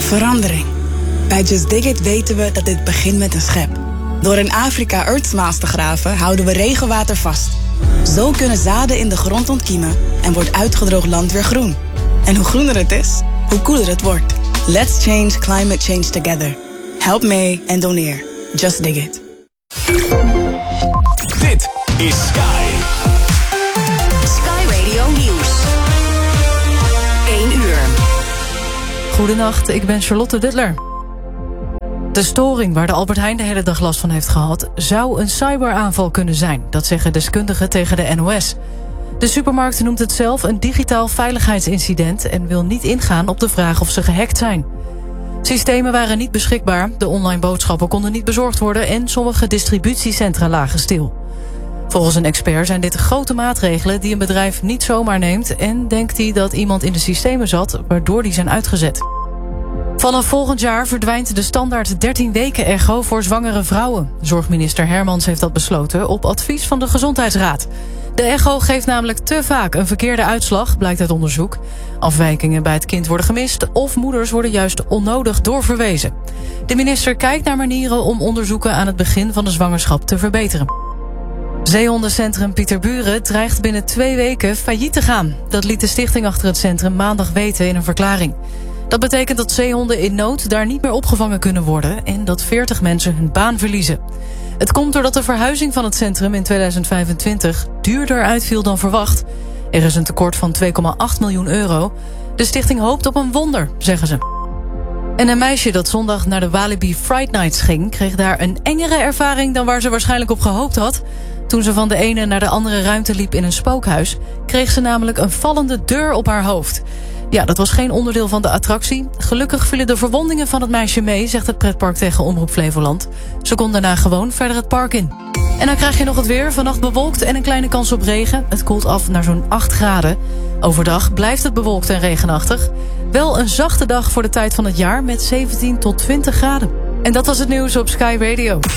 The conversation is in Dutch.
Verandering. Bij Just Dig It weten we dat dit begint met een schep. Door in Afrika Earthsmaals te graven, houden we regenwater vast. Zo kunnen zaden in de grond ontkiemen en wordt uitgedroogd land weer groen. En hoe groener het is, hoe koeler het wordt. Let's change climate change together. Help mee en doneer. Just Dig It. Dit is Sky. Sky Radio Nieuws. 1 uur. Goedenacht, ik ben Charlotte Duttler. De storing waar de Albert Heijn de hele dag last van heeft gehad, zou een cyberaanval kunnen zijn. Dat zeggen deskundigen tegen de NOS. De supermarkt noemt het zelf een digitaal veiligheidsincident en wil niet ingaan op de vraag of ze gehackt zijn. Systemen waren niet beschikbaar, de online boodschappen konden niet bezorgd worden en sommige distributiecentra lagen stil. Volgens een expert zijn dit grote maatregelen die een bedrijf niet zomaar neemt en denkt hij dat iemand in de systemen zat waardoor die zijn uitgezet. Vanaf volgend jaar verdwijnt de standaard 13 weken echo voor zwangere vrouwen. Zorgminister Hermans heeft dat besloten op advies van de Gezondheidsraad. De echo geeft namelijk te vaak een verkeerde uitslag, blijkt uit onderzoek. Afwijkingen bij het kind worden gemist of moeders worden juist onnodig doorverwezen. De minister kijkt naar manieren om onderzoeken aan het begin van de zwangerschap te verbeteren. Zeehondencentrum Pieterburen dreigt binnen 2 weken failliet te gaan. Dat liet de stichting achter het centrum maandag weten in een verklaring. Dat betekent dat zeehonden in nood daar niet meer opgevangen kunnen worden en dat 40 mensen hun baan verliezen. Het komt doordat de verhuizing van het centrum in 2025 duurder uitviel dan verwacht. Er is een tekort van 2,8 miljoen euro. De stichting hoopt op een wonder, zeggen ze. En een meisje dat zondag naar de Walibi Fright Nights ging, kreeg daar een engere ervaring dan waar ze waarschijnlijk op gehoopt had. Toen ze van de ene naar de andere ruimte liep in een spookhuis, kreeg ze namelijk een vallende deur op haar hoofd. Ja, dat was geen onderdeel van de attractie. Gelukkig vielen de verwondingen van het meisje mee, zegt het pretpark tegen Omroep Flevoland. Ze kon daarna gewoon verder het park in. En dan krijg je nog het weer. Vannacht bewolkt en een kleine kans op regen. Het koelt af naar zo'n 8 graden. Overdag blijft het bewolkt en regenachtig. Wel een zachte dag voor de tijd van het jaar met 17 tot 20 graden. En dat was het nieuws op Sky Radio.